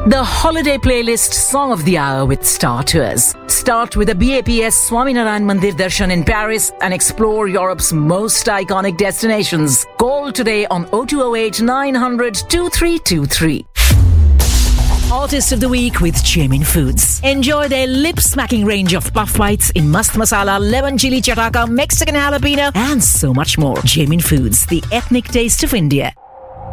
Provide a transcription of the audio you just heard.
The holiday playlist Song of the Hour with Star Tours. Start with a BAPS Swaminarayan Mandir Darshan in Paris and explore Europe's most iconic destinations. Call today on 0208 900 2323. Artist of the Week with Jamin Foods. Enjoy their lip-smacking range of puff bites in mast masala, lemon chili chataka, Mexican jalapeno, and so much more. Jamin Foods, the ethnic taste of India.